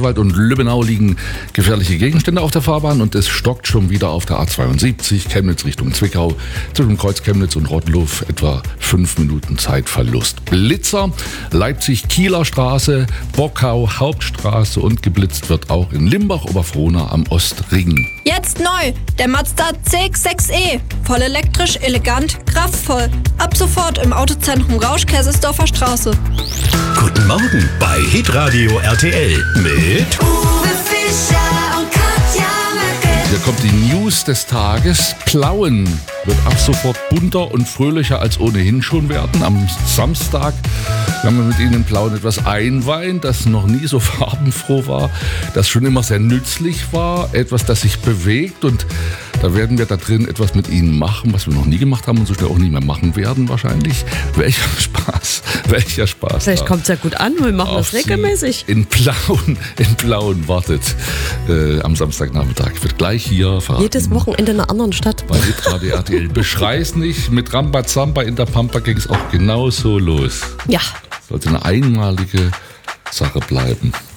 Grünewald und Lübbenau liegen gefährliche Gegenstände auf der Fahrbahn und es stockt schon wieder auf der A72 Chemnitz Richtung Zwickau zwischen Kreuz Chemnitz und Rottluff etwa 5 Minuten Zeitverlust. Blitzer, Leipzig-Kieler Straße, Bockau Hauptstraße und geblitzt wird auch in Limbach-Oberfrohna am Ostring. Jetzt neu, der Mazda CX-6e. Voll elektrisch, elegant, kraftvoll. Ab sofort im Autozentrum Rausch-Kaisersdorfer Straße. Guten Morgen bei Hitradio RTL mit Uwe Fischer und Katja Merkel. Hier kommt die News des Tages. Plauen wird ab sofort bunter und fröhlicher als ohnehin schon werden. Am Samstag werden wir mit Ihnen in Plauen etwas einweihen, das noch nie so farbenfroh war, das schon immer sehr nützlich war, etwas, das sich bewegt, und da werden wir da drin etwas mit Ihnen machen, was wir noch nie gemacht haben und so schnell auch nie mehr machen werden wahrscheinlich. Welcher Spaß. Vielleicht kommt es ja gut an, wir machen das regelmäßig. In Plauen wartet am Samstagnachmittag. Wird gleich hier verraten. Jedes Wochenende in einer anderen Stadt. Bei Hitradio RTL. Beschrei's nicht, mit Rambazamba in der Pampa ging es auch genauso los. Ja. Sollte eine einmalige Sache bleiben.